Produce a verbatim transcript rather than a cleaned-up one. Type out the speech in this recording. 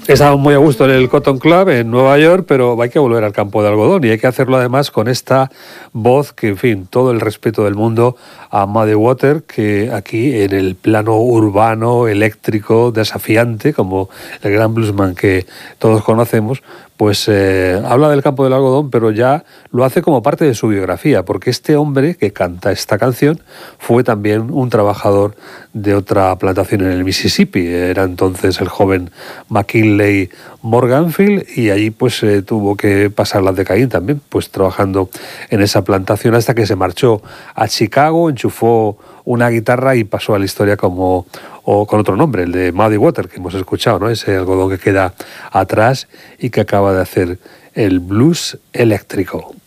Estamos muy a gusto en el Cotton Club en Nueva York, pero hay que volver al campo de algodón y hay que hacerlo además con esta voz que, en fin, todo el respeto del mundo a Muddy Waters, que aquí en el plano urbano, eléctrico, desafiante, como el gran bluesman que todos conocemos, pues eh, habla del campo del algodón, pero ya lo hace como parte de su biografía, porque este hombre que canta esta canción fue también un trabajador de otra plantación en el Mississippi. Era entonces el joven McKinley Morganfield y allí pues eh, tuvo que pasar las de Caín también, pues trabajando en esa plantación hasta que se marchó a Chicago, enchufó una guitarra y pasó a la historia como o con otro nombre, el de Muddy Waters, que hemos escuchado, ¿no? Ese algodón que queda atrás y que acaba de hacer el blues eléctrico.